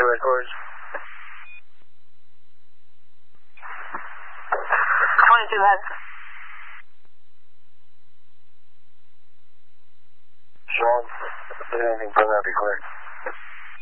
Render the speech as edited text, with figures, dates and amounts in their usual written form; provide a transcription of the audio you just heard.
headquarters. 22 heads. Sean, if there's anything from that, be clear.